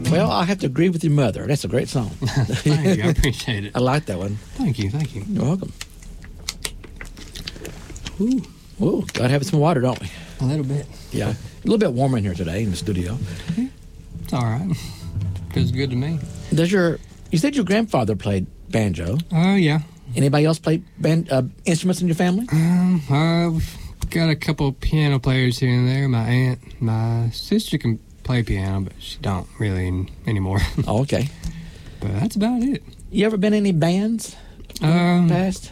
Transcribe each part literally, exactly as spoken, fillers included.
Well, I have to agree with your mother. That's a great song. Thank you. I appreciate it. I like that one. Thank you. Thank you. You're welcome. Ooh, ooh, gotta have some water, don't we? A little bit. Yeah, a little bit warmer in here today in the studio. It's all right. Feels good to me. Does your you said your grandfather played banjo? Oh, uh, yeah. Anybody else play band uh, instruments in your family? Um, I've got a couple piano players here and there. My aunt, my sister can play piano, but she don't really in, anymore. Oh, okay. But that's about it. You ever been in any bands in um, the past?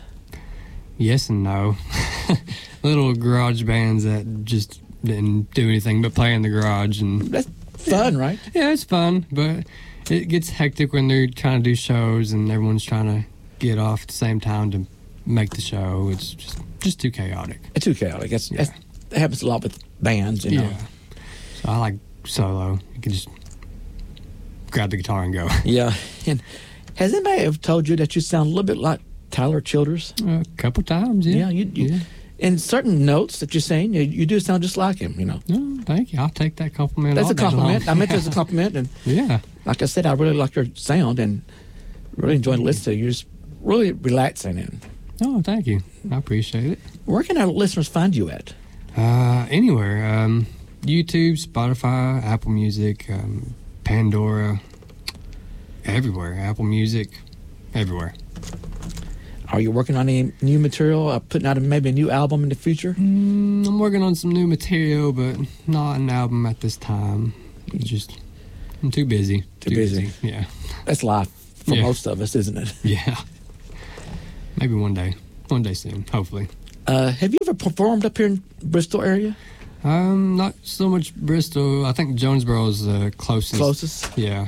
Yes and no. Little garage bands that just didn't do anything but play in the garage. And that's fun, right? Yeah, it's fun, but it gets hectic when they're trying to do shows and everyone's trying to get off at the same time to make the show. It's just just too chaotic. It's too chaotic. That's, yeah. that's, that happens a lot with bands, you know. Yeah. So I like solo. You can just grab the guitar and go. Yeah. And has anybody ever told you that you sound a little bit like Tyler Childers? A couple times, yeah. Yeah, you, you yeah. In certain notes that you're saying, you, you do sound just like him, you know. No, thank you. I'll take that compliment. That's all a compliment. day I meant long. it as a compliment. And yeah. Like I said, I really like your sound and really enjoying listening to you. You're just really relaxing. And oh, thank you. I appreciate it. Where can our listeners find you at? Uh, anywhere. Um, YouTube, Spotify, Apple Music, um, Pandora, everywhere. Apple Music, everywhere. Are you working on any new material, uh, putting out a, maybe a new album in the future? Mm, I'm working on some new material, but not an album at this time. It's just, I'm too busy. Too, too busy. busy. Yeah. That's life for yeah. most of us, isn't it? Yeah. Maybe one day. One day soon, hopefully. Uh, have you ever performed up here in Bristol area? Um, not so much Bristol. I think Jonesboro is the closest. Closest? Yeah.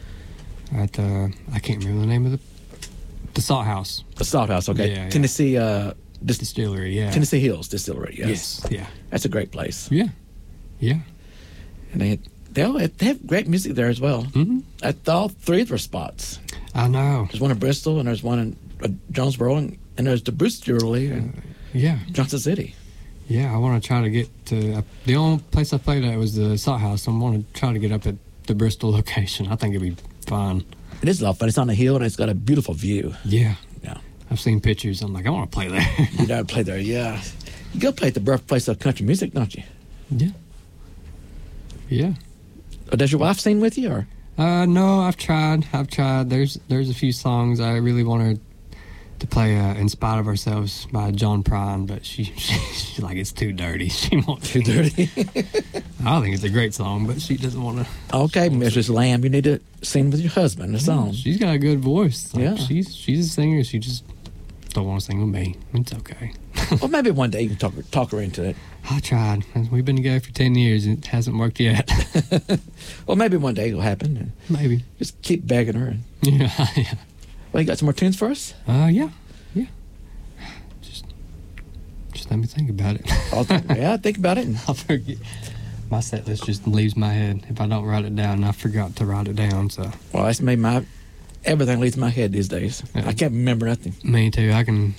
At uh, I can't remember the name of the the Salt House. The Salt House, okay. Yeah, yeah. Tennessee uh, dis- Distillery, yeah. Tennessee Hills Distillery, yes. Yes, yeah. That's a great place. Yeah, yeah. And they they, all, they have great music there as well. Mm-hmm. At all three of their spots. I know. There's one in Bristol, and there's one in uh, Jonesboro, and, and there's the Bruce Distillery in uh, yeah. Johnson City. Yeah, I want to try to get to... Uh, the only place I played at was the Salt House. I want to try to get up at the Bristol location. I think it'd be fun. It is a lot of fun. It's on a hill, and it's got a beautiful view. Yeah. Yeah. I've seen pictures. I'm like, I want to play there. You gotta play there, yeah. You go play at the birthplace of country music, don't you? Yeah. Yeah. Or does your wife sing with you, or? Uh, no, I've tried. I've tried. There's there's a few songs I really want her to play. Uh, In Spite of Ourselves by John Prine, but she, she she's like, it's too dirty. She won't too dirty. I think it's a great song, but she doesn't want to. Okay, Missus Lamb, you need to sing with your husband the yeah, song. She's got a good voice. Like, yeah, she's she's a singer. She just don't want to sing with me. It's okay. Well, maybe one day you can talk her, talk her into it. I tried. We've been together for ten years. And it hasn't worked yet. Well, maybe one day it'll happen. Maybe. Just keep begging her. And... Yeah, yeah. Well, you got some more tunes for us? Uh, yeah, yeah. Just, just let me think about it. I'll th- yeah, think about it. And... I'll forget. My set list just leaves my head if I don't write it down. And I forgot to write it down. So. Well, that's made my everything leaves my head these days. Yeah. I can't remember nothing. Me too. I can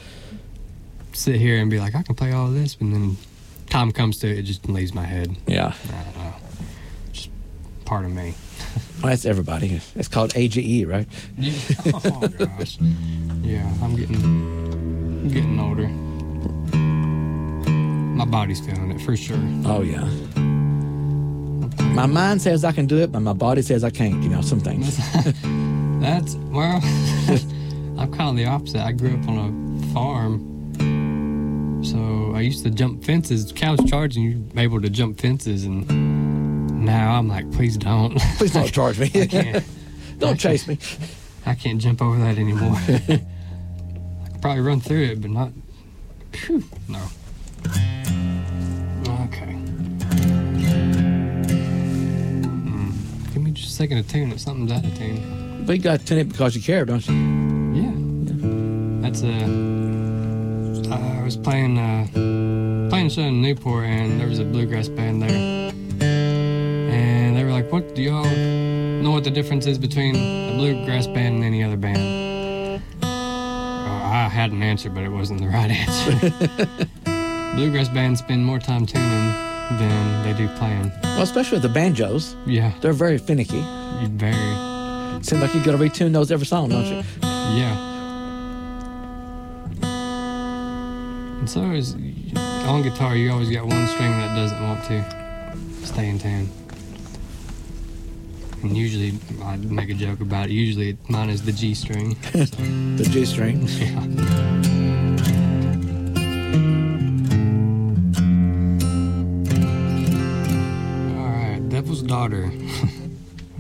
sit here and be like, I can play all this, and then time comes to it, it just leaves my head. Yeah. I don't know. Just part of me. Well, that's everybody. It's called A G E, right? Yeah. Oh, gosh. Yeah, I'm getting, I'm getting older. My body's feeling it, for sure. Oh, yeah. My mind says I can do it, but my body says I can't, you know, some things. That's, well, I'm kind of the opposite. I grew up on a farm. So I used to jump fences. Cows charging you able to jump fences, and now I'm like, please don't. Please don't charge me. I can't. Don't I chase can't, me. I can't jump over that anymore. I could probably run through it, but not. Whew, no. Okay. Mm. Give me just a second to tune it. Something's out of tune. But you got to tune it because you care, don't you? Yeah. yeah. That's a. I was playing uh, playing a show in Newport, and there was a bluegrass band there, and they were like, "What do y'all know what the difference is between a bluegrass band and any other band?" Uh, I had an answer, but it wasn't the right answer. Bluegrass bands spend more time tuning than they do playing. Well, especially with the banjos. Yeah, They're very finicky. you very. Seems like you got to retune those every song, don't you? Yeah. And so is on guitar, you always got one string that doesn't want to stay in tune. And usually, I make a joke about it. Usually, mine is the G string. The G string. Yeah. All right, Devil's Daughter.